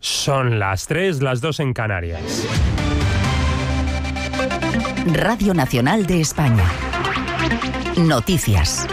Son las 3, las 2 en Canarias. Radio Nacional de España. Noticias.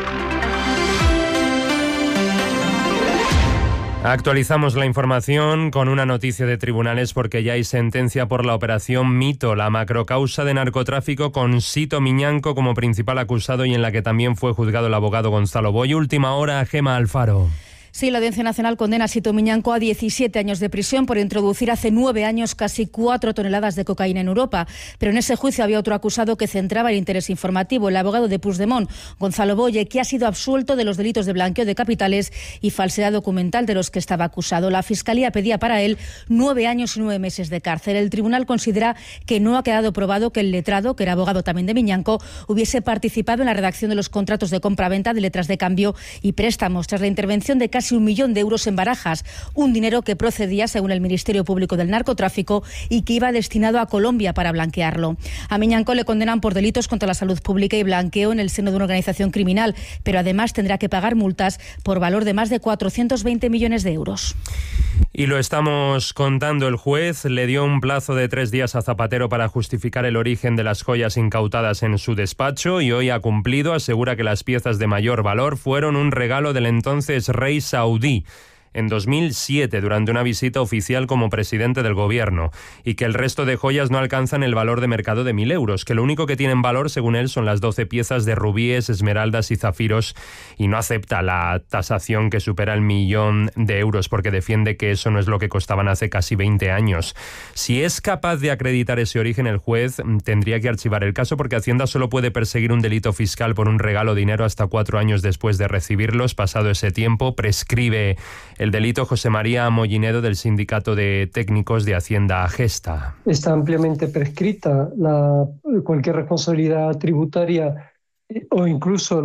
Actualizamos la información con una noticia de tribunales porque ya hay sentencia por la operación Mito, la macrocausa de narcotráfico con Sito Miñanco como principal acusado y en la que también fue juzgado el abogado Gonzalo Boy. Última hora, Gema Alfaro. Sí, la Audiencia Nacional condena a Sito Miñanco a 17 años de prisión por introducir hace 9 años casi 4 toneladas de cocaína en Europa. Pero en ese juicio había otro acusado que centraba el interés informativo, el abogado de Puigdemont, Gonzalo Boye, que ha sido absuelto de los delitos de blanqueo de capitales y falsedad documental de los que estaba acusado. La Fiscalía pedía para él 9 años y 9 meses de cárcel. El tribunal considera que no ha quedado probado que el letrado, que era abogado también de Miñanco, hubiese participado en la redacción de los contratos de compra-venta de letras de cambio y préstamos tras la intervención de casi 1 millón de euros en barajas, un dinero que procedía, según el Ministerio Público del Narcotráfico, y que iba destinado a Colombia para blanquearlo. A Miñanco le condenan por delitos contra la salud pública y blanqueo en el seno de una organización criminal, pero además tendrá que pagar multas por valor de más de 420 millones de euros. Y lo estamos contando, el juez le dio un plazo de 3 días a Zapatero para justificar el origen de las joyas incautadas en su despacho y hoy ha cumplido, asegura que las piezas de mayor valor fueron un regalo del entonces rey saudí en 2007 durante una visita oficial como presidente del gobierno y que el resto de joyas no alcanzan el valor de mercado de 1.000 euros, que lo único que tienen valor, según él, son las 12 piezas de rubíes, esmeraldas y zafiros y no acepta la tasación que supera el 1.000.000 de euros porque defiende que eso no es lo que costaban hace casi 20 años. Si es capaz de acreditar ese origen, el juez tendría que archivar el caso porque Hacienda solo puede perseguir un delito fiscal por un regalo de dinero hasta 4 años después de recibirlos. Pasado ese tiempo, prescribe el delito. José María Mollinedo, del Sindicato de Técnicos de Hacienda Gesta. Está ampliamente prescrita cualquier responsabilidad tributaria o incluso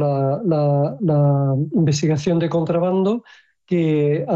la investigación de contrabando que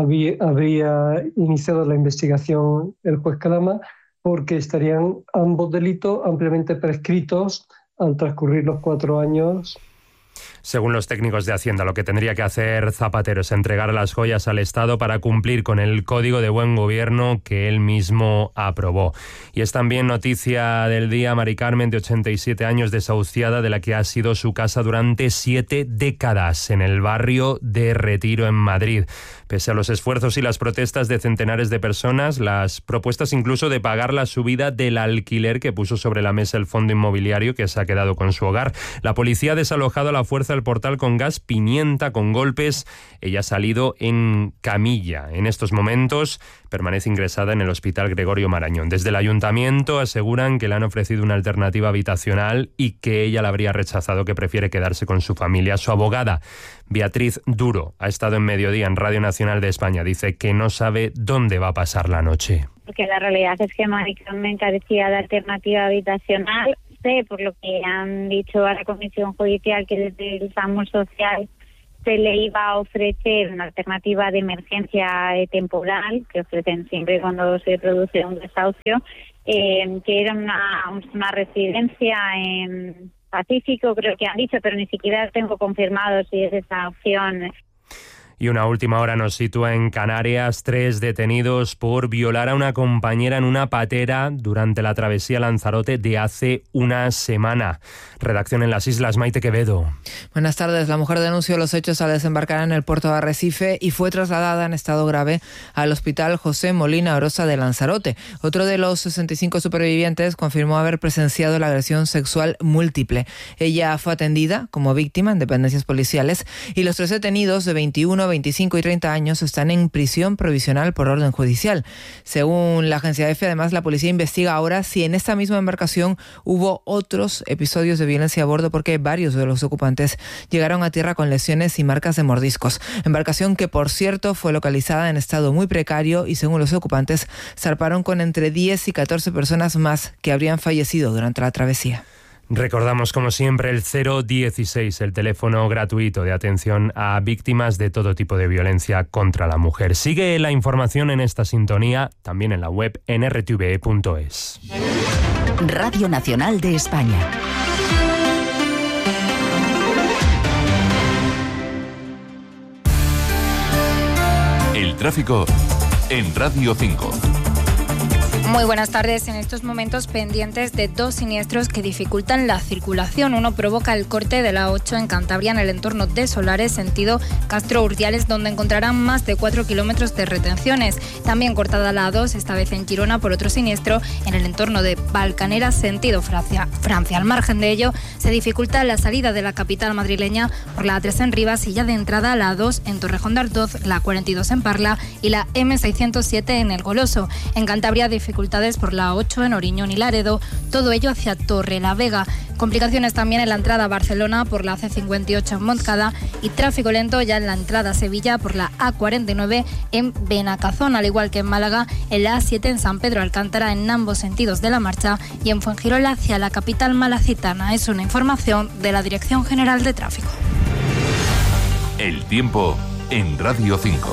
habría iniciado la investigación el juez Calama, porque estarían ambos delitos ampliamente prescritos al transcurrir los 4 años. Según los técnicos de Hacienda, lo que tendría que hacer Zapatero es entregar las joyas al Estado para cumplir con el Código de Buen Gobierno que él mismo aprobó. Y es también noticia del día Mari Carmen, de 87 años, desahuciada de la que ha sido su casa durante 7 décadas en el barrio de Retiro, en Madrid. Pese a los esfuerzos y las protestas de centenares de personas, las propuestas incluso de pagar la subida del alquiler que puso sobre la mesa el fondo inmobiliario que se ha quedado con su hogar. La policía ha desalojado a la fuerza el portal con gas pimienta, con golpes. Ella ha salido en camilla. En estos momentos permanece ingresada en el Hospital Gregorio Marañón. Desde el ayuntamiento aseguran que le han ofrecido una alternativa habitacional y que ella la habría rechazado, que prefiere quedarse con su familia. Su abogada, Beatriz Duro, ha estado en Mediodía en Radio Nacional de España. Dice que no sabe dónde va a pasar la noche. Porque la realidad es que Mari Carmen carecía de alternativa habitacional. Sé, por lo que han dicho a la Comisión Judicial, que desde el SAMUR Social se le iba a ofrecer una alternativa de emergencia temporal, que ofrecen siempre cuando se produce un desahucio, que era una residencia en Pacífico, creo que han dicho, pero ni siquiera tengo confirmado si es esa opción. Y una última hora nos sitúa en Canarias. 3 detenidos por violar a una compañera en una patera durante la travesía Lanzarote de hace una semana. Redacción en las Islas, Maite Quevedo. Buenas tardes. La mujer denunció los hechos al desembarcar en el puerto de Arrecife y fue trasladada en estado grave al Hospital José Molina Orosa de Lanzarote. Otro de los 65 supervivientes confirmó haber presenciado la agresión sexual múltiple. Ella fue atendida como víctima en dependencias policiales y los 3 detenidos de 21, 25 y 30 años están en prisión provisional por orden judicial. Según la agencia EFE, además, la policía investiga ahora si en esta misma embarcación hubo otros episodios de violencia a bordo, porque varios de los ocupantes llegaron a tierra con lesiones y marcas de mordiscos. Embarcación que, por cierto, fue localizada en estado muy precario y, según los ocupantes, zarparon con entre 10 y 14 personas más que habrían fallecido durante la travesía. Recordamos, como siempre, el 016, el teléfono gratuito de atención a víctimas de todo tipo de violencia contra la mujer. Sigue la información en esta sintonía, también en la web nrtve.es. Radio Nacional de España. El tráfico en Radio 5. Muy buenas tardes. En estos momentos pendientes de 2 siniestros que dificultan la circulación. Uno provoca el corte de la 8 en Cantabria en el entorno de Solares, sentido Castro-Urdiales, donde encontrarán más de 4 kilómetros de retenciones. También cortada la A2, esta vez en Girona, por otro siniestro en el entorno de Valcanera, sentido Francia. Al margen de ello, se dificulta la salida de la capital madrileña por la A3 en Rivas y ya de entrada la A2 en Torrejón de Ardoz, la 42 en Parla y la M607 en El Goloso. En Cantabria, dificultades por la 8 en Oriñón y Laredo, todo ello hacia Torrelavega. Complicaciones también en la entrada a Barcelona por la C58 en Montcada y tráfico lento ya en la entrada a Sevilla por la A49 en Benacazón, al igual que en Málaga, en la A7 en San Pedro Alcántara en ambos sentidos de la marcha y en Fuengirola hacia la capital malacitana. Es una información de la Dirección General de Tráfico. El tiempo en Radio 5.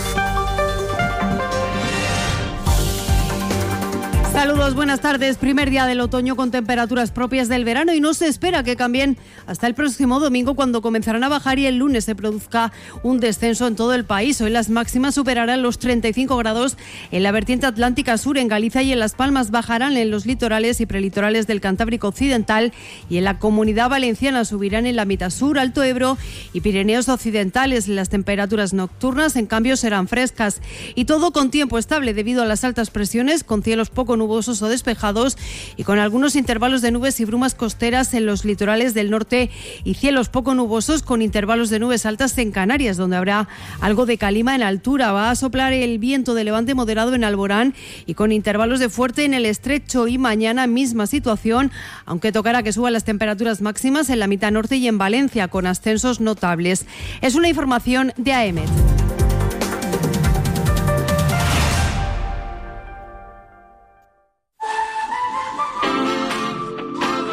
Saludos, buenas tardes. Primer día del otoño con temperaturas propias del verano y no se espera que cambien hasta el próximo domingo, cuando comenzarán a bajar y el lunes se produzca un descenso en todo el país. Hoy las máximas superarán los 35 grados en la vertiente atlántica sur, en Galicia y en Las Palmas. Bajarán en los litorales y prelitorales del Cantábrico Occidental y en la Comunidad Valenciana. Subirán en la mitad sur, Alto Ebro y Pirineos Occidentales. Las temperaturas nocturnas, en cambio, serán frescas. Y todo con tiempo estable debido a las altas presiones, con cielos poco nubosos o despejados y con algunos intervalos de nubes y brumas costeras en los litorales del norte y cielos poco nubosos con intervalos de nubes altas en Canarias, donde habrá algo de calima en altura. Va a soplar el viento de levante moderado en Alborán y con intervalos de fuerte en el Estrecho, y mañana misma situación, aunque tocará que suban las temperaturas máximas en la mitad norte y en Valencia, con ascensos notables. Es una información de AEMET.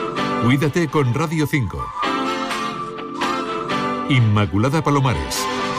Cuídate con Radio 5. Inmaculada Palomares.